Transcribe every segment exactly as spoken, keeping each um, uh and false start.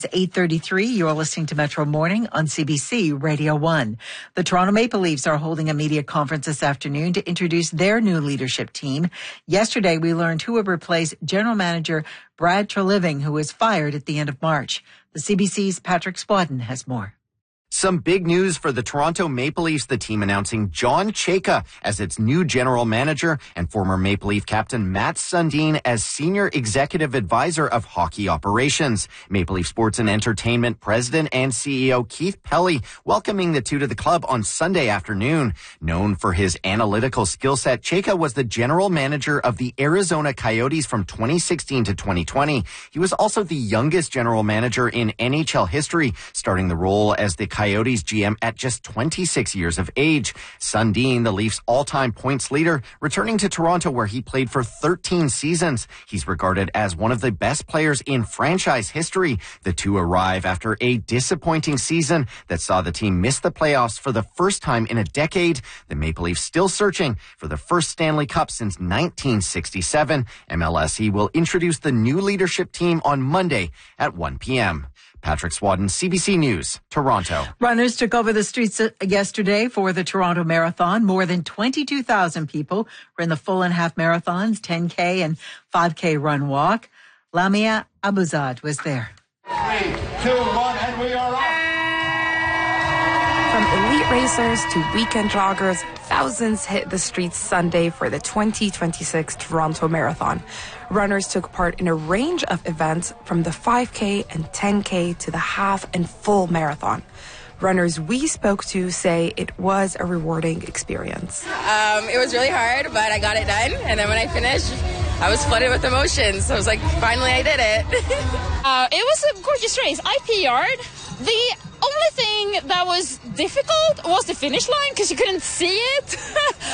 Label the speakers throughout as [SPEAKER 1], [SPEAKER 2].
[SPEAKER 1] It's eight thirty-three. You're listening to Metro Morning on C B C Radio one. The Toronto Maple Leafs are holding a media conference this afternoon to introduce their new leadership team. Yesterday, we learned who will replace General Manager Brad Treliving, who was fired at the end of March. The C B C's Patrick Swadden has more.
[SPEAKER 2] Some big news for the Toronto Maple Leafs, the team announcing John Chayka as its new general manager and former Maple Leaf captain Matt Sundin as senior executive advisor of hockey operations. Maple Leaf Sports and Entertainment president and C E O Keith Pelley welcoming the two to the club on Sunday afternoon. Known for his analytical skill set, Chayka was the general manager of the Arizona Coyotes from twenty sixteen to twenty twenty. He was also the youngest general manager in N H L history, starting the role as the Coyotes G M at just twenty-six years of age. Sundin, the Leafs' all-time points leader, returning to Toronto where he played for thirteen seasons. He's regarded as one of the best players in franchise history. The two arrive after a disappointing season that saw the team miss the playoffs for the first time in a decade. The Maple Leafs still searching for the first Stanley Cup since nineteen sixty-seven. M L S E will introduce the new leadership team on Monday at one p.m. Patrick Swadden, C B C News, Toronto.
[SPEAKER 1] Runners took over the streets yesterday for the Toronto Marathon. More than twenty-two thousand people were in the full and half marathons, ten K and five K run walk. Lamia Abuzad was there.
[SPEAKER 3] Three, two, one, and we are off.
[SPEAKER 4] From elite racers to weekend joggers, thousands hit the streets Sunday for the twenty twenty-six Toronto Marathon. Runners took part in a range of events from the five K and ten K to the half and full marathon. Runners we spoke to say it was a rewarding experience.
[SPEAKER 5] Um, it was really hard, but I got it done. And then when I finished, I was flooded with emotions. I was like, finally I did it.
[SPEAKER 6] uh, it was a gorgeous race. I P R'd. The only thing that was difficult was the finish line because you couldn't see it. So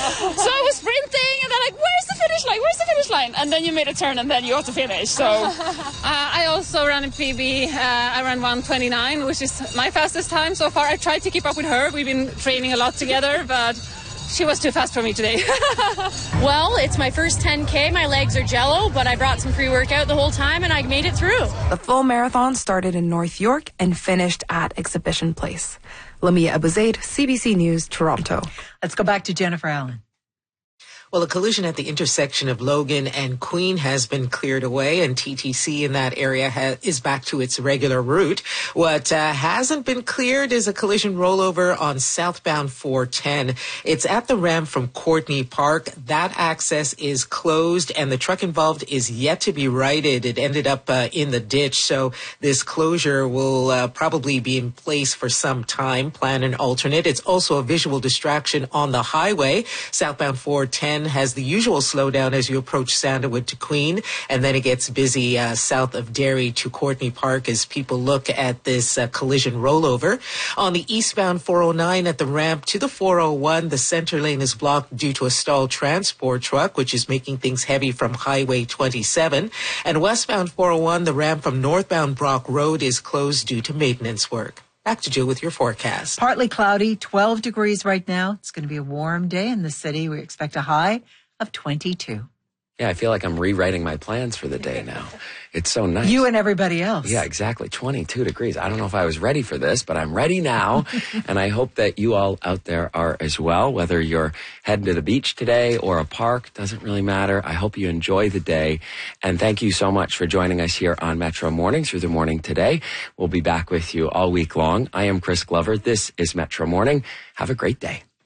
[SPEAKER 6] I was sprinting and then like, where's the finish line? Where's the finish line? And then you made a turn and then you got to finish. So uh, I also ran a P B. Uh, I ran one twenty-nine, which is my fastest time so far. I tried to keep up with her. We've been training a lot together, but she was too fast for me today.
[SPEAKER 7] Well, it's my first ten K. My legs are jello, but I brought some pre-workout the whole time and I made it through.
[SPEAKER 4] The full marathon started in North York and finished at Exhibition Place. Lamia Abuzaid, C B C News, Toronto.
[SPEAKER 1] Let's go back to Jennifer Allen.
[SPEAKER 8] Well, a collision at the intersection of Logan and Queen has been cleared away, and T T C in that area ha- is back to its regular route. What uh, hasn't been cleared is a collision rollover on southbound four ten. It's at the ramp from Courtney Park. That access is closed, and the truck involved is yet to be righted. It ended up uh, in the ditch, so this closure will uh, probably be in place for some time. Plan an alternate. It's also a visual distraction on the highway. Southbound four ten has the usual slowdown as you approach Sandalwood to Queen, and then it gets busy uh, south of Derry to Courtney Park as people look at this uh, collision rollover. On the eastbound four oh nine at the ramp to the four oh one, the center lane is blocked due to a stalled transport truck, which is making things heavy from Highway twenty-seven. And westbound four oh one, the ramp from northbound Brock Road is closed due to maintenance work. Back to Jill with your forecast.
[SPEAKER 1] Partly cloudy, twelve degrees right now. It's going to be a warm day in the city. We expect a high of twenty-two.
[SPEAKER 9] Yeah, I feel like I'm rewriting my plans for the day now. It's so nice.
[SPEAKER 1] You and everybody else.
[SPEAKER 9] Yeah, exactly. twenty-two degrees. I don't know if I was ready for this, but I'm ready now. And I hope that you all out there are as well, whether you're heading to the beach today or a park, doesn't really matter. I hope you enjoy the day. And thank you so much for joining us here on Metro Morning through the morning today. We'll be back with you all week long. I am Chris Glover. This is Metro Morning. Have a great day.